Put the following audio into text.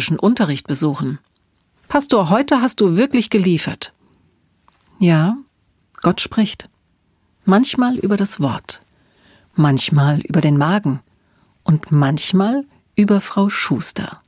theologischen Unterricht besuchen. Pastor, heute hast du wirklich geliefert. Ja, Gott spricht. Manchmal über das Wort, manchmal über den Magen und manchmal über Frau Schuster.